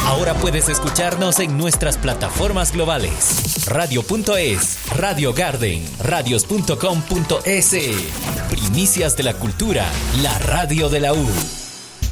Ahora puedes escucharnos en nuestras plataformas globales. Radio.es, Radio Garden, radios.com.es. Primicias de la cultura, la radio de la U.